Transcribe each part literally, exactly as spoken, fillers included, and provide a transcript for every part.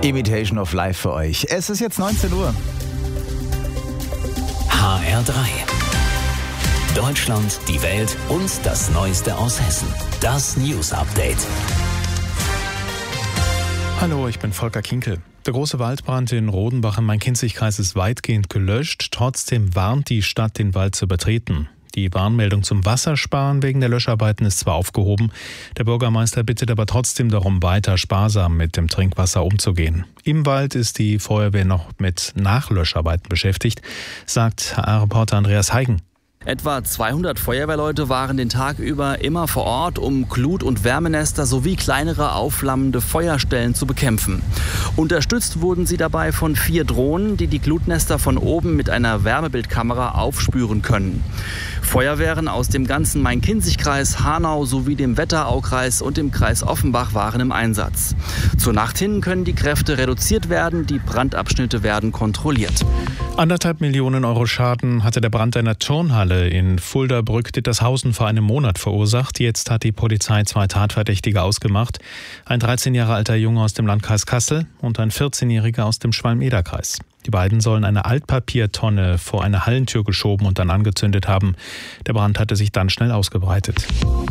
Imitation of Life für euch. Es ist jetzt neunzehn Uhr. H R drei. Deutschland, die Welt und das Neueste aus Hessen. Das News Update. Hallo, ich bin Volker Kinkel. Der große Waldbrand in Rodenbach im Main-Kinzig-Kreis ist weitgehend gelöscht. Trotzdem warnt die Stadt, den Wald zu betreten. Die Warnmeldung zum Wassersparen wegen der Löscharbeiten ist zwar aufgehoben, der Bürgermeister bittet aber trotzdem darum, weiter sparsam mit dem Trinkwasser umzugehen. Im Wald ist die Feuerwehr noch mit Nachlöscharbeiten beschäftigt, sagt H R-Reporter Andreas Heigen. Etwa zweihundert Feuerwehrleute waren den Tag über immer vor Ort, um Glut- und Wärmenester sowie kleinere aufflammende Feuerstellen zu bekämpfen. Unterstützt wurden sie dabei von vier Drohnen, die die Glutnester von oben mit einer Wärmebildkamera aufspüren können. Feuerwehren aus dem ganzen Main-Kinzig-Kreis, Hanau sowie dem Wetteraukreis und dem Kreis Offenbach waren im Einsatz. Zur Nacht hin können die Kräfte reduziert werden, die Brandabschnitte werden kontrolliert. Anderthalb Millionen Euro Schaden hatte der Brand einer Turnhalle in Fulda-Brück-Dittershausen vor einem Monat verursacht. Jetzt hat die Polizei zwei Tatverdächtige ausgemacht. Ein dreizehn Jahre alter Junge aus dem Landkreis Kassel und ein vierzehnjähriger aus dem Schwalm-Eder-Kreis. Die beiden sollen eine Altpapiertonne vor eine Hallentür geschoben und dann angezündet haben. Der Brand hatte sich dann schnell ausgebreitet.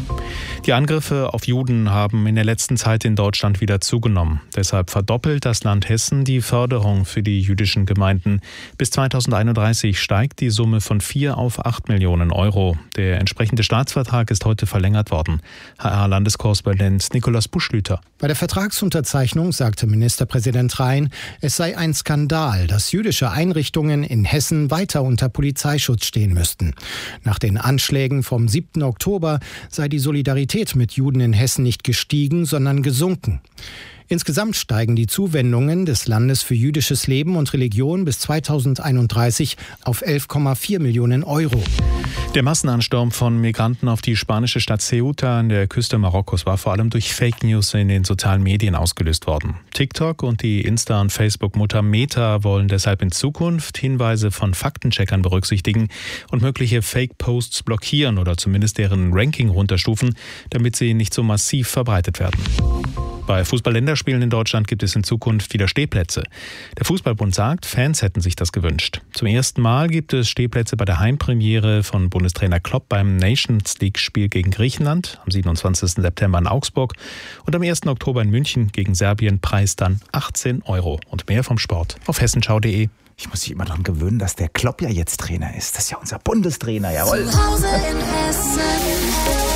Die Angriffe auf Juden haben in der letzten Zeit in Deutschland wieder zugenommen. Deshalb verdoppelt das Land Hessen die Förderung für die jüdischen Gemeinden. Bis zweitausendeinunddreißig steigt die Summe von vier auf acht Millionen Euro. Der entsprechende Staatsvertrag ist heute verlängert worden. H R-Landeskorrespondent Nikolaus Buschlüter. Bei der Vertragsunterzeichnung sagte Ministerpräsident Rhein, es sei ein Skandal, dass jüdische Einrichtungen in Hessen weiter unter Polizeischutz stehen müssten. Nach den Anschlägen vom siebten Oktober sei die Solidarität mit Juden in Hessen nicht gestiegen, sondern gesunken. Insgesamt steigen die Zuwendungen des Landes für jüdisches Leben und Religion bis zweitausendeinunddreißig auf elf Komma vier Millionen Euro. Der Massenansturm von Migranten auf die spanische Stadt Ceuta an der Küste Marokkos war vor allem durch Fake News in den sozialen Medien ausgelöst worden. TikTok und die Insta- und Facebook-Mutter Meta wollen deshalb in Zukunft Hinweise von Faktencheckern berücksichtigen und mögliche Fake-Posts blockieren oder zumindest deren Ranking runterstufen, damit sie nicht so massiv verbreitet werden. Bei Fußball-Länderspielen in Deutschland gibt es in Zukunft wieder Stehplätze. Der Fußballbund sagt, Fans hätten sich das gewünscht. Zum ersten Mal gibt es Stehplätze bei der Heimpremiere von Bundestrainer Klopp beim Nations League-Spiel gegen Griechenland am siebenundzwanzigsten September in Augsburg und am ersten Oktober in München gegen Serbien. Preis dann achtzehn Euro. Und mehr vom Sport auf hessenschau punkt de. Ich muss mich immer daran gewöhnen, dass der Klopp ja jetzt Trainer ist. Das ist ja unser Bundestrainer, jawohl. Zu Hause in Hessen.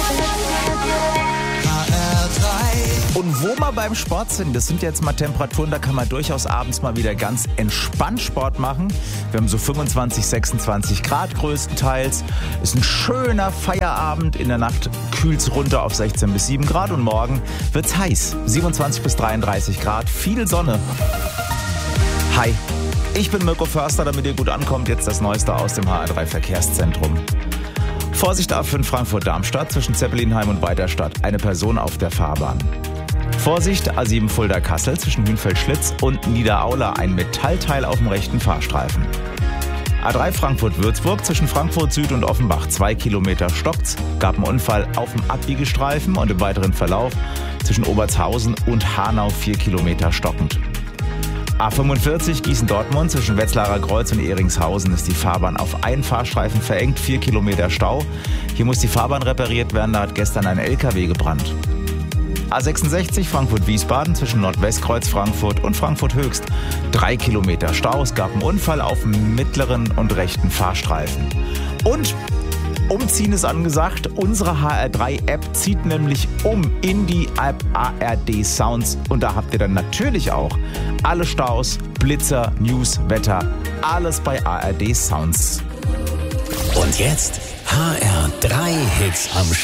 Und wo wir beim Sport sind, das sind jetzt mal Temperaturen, da kann man durchaus abends mal wieder ganz entspannt Sport machen. Wir haben so fünfundzwanzig, sechsundzwanzig Grad größtenteils. Ist ein schöner Feierabend. In der Nacht kühlt es runter auf sechzehn bis sieben Grad und morgen wird es heiß. siebenundzwanzig bis dreiunddreißig Grad, viel Sonne. Hi, ich bin Mirko Förster, damit ihr gut ankommt. Jetzt das Neueste aus dem H R drei Verkehrszentrum. Vorsicht A fünf Frankfurt-Darmstadt zwischen Zeppelinheim und Weiterstadt. Eine Person auf der Fahrbahn. Vorsicht A sieben Fulda-Kassel zwischen Hünfeld-Schlitz und Niederaula. Ein Metallteil auf dem rechten Fahrstreifen. A drei Frankfurt-Würzburg zwischen Frankfurt Süd und Offenbach. Zwei Kilometer stockt's. Gab einen Unfall auf dem Abbiegestreifen und im weiteren Verlauf zwischen Obertshausen und Hanau. Vier Kilometer stockend. A fünfundvierzig Gießen-Dortmund zwischen Wetzlarer Kreuz und Ehringshausen ist die Fahrbahn auf einen Fahrstreifen verengt, vier Kilometer Stau. Hier muss die Fahrbahn repariert werden, da hat gestern ein L K W gebrannt. A sechsundsechzig Frankfurt-Wiesbaden zwischen Nordwestkreuz Frankfurt und Frankfurt-Höchst. Drei Kilometer Stau, es gab einen Unfall auf dem mittleren und rechten Fahrstreifen. Und Umziehen ist angesagt. Unsere H R drei App zieht nämlich um in die App A R D Sounds. Und da habt ihr dann natürlich auch alle Staus, Blitzer, News, Wetter, alles bei A R D Sounds. Und jetzt H R drei Hits am